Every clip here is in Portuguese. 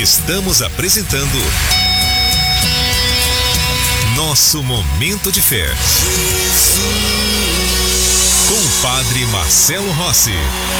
Estamos apresentando nosso Momento de Fé. Com o Padre Marcelo Rossi.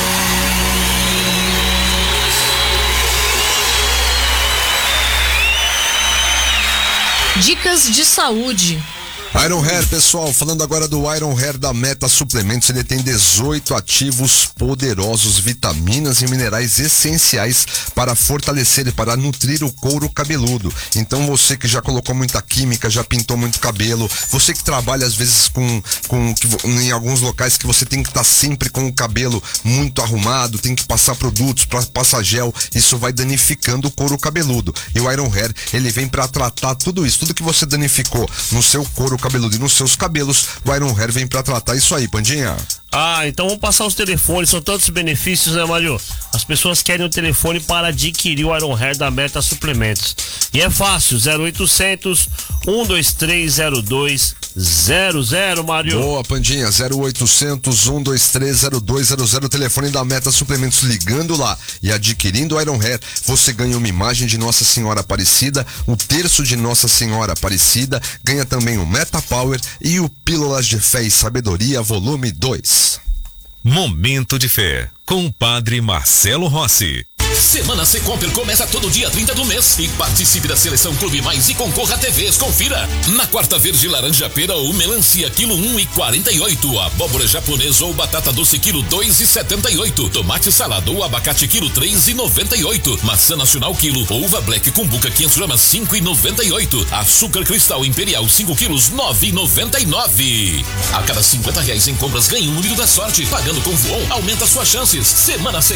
Dicas de saúde. Iron Hair, pessoal, falando agora do Iron Hair da Meta Suplementos, ele tem 18 ativos poderosos, vitaminas e minerais essenciais para fortalecer e para nutrir o couro cabeludo. Então você que já colocou muita química, já pintou muito cabelo, você que trabalha às vezes em alguns locais que você tem que estar sempre com o cabelo muito arrumado, tem que passar produtos, passar gel, isso vai danificando o couro cabeludo. E o Iron Hair, ele vem para tratar tudo isso, tudo que você danificou no seu couro cabeludo e nos seus cabelos, o Iron Hair vem pra tratar isso aí, Pandinha. Então vamos passar os telefones, são tantos benefícios, né, Mário? As pessoas querem o telefone para adquirir o Iron Hair da Meta Suplementos. E é fácil, 0800 123 0200, Mário. Boa, Pandinha, 0800 123 0200, telefone da Meta Suplementos. Ligando lá e adquirindo o Iron Hair, você ganha uma imagem de Nossa Senhora Aparecida, um terço de Nossa Senhora Aparecida, ganha também o Meta Power e o Pílulas de Fé e Sabedoria, volume 2. Momento de Fé, com o Padre Marcelo Rossi. Semana Secomper começa todo dia 30 do mês e participe da Seleção Clube Mais e concorra a TVs. Confira. Na quarta verde laranja pera ou melancia quilo 1,48, abóbora japonesa ou batata doce quilo 2,78, tomate salada ou abacate quilo 3,98, maçã nacional quilo, uva black cumbuca 500 gramas 5,98, açúcar cristal imperial 5 quilos 9,99. A cada R$50 em compras ganhe um número da sorte. Pagando com Voon aumenta suas chances. Semana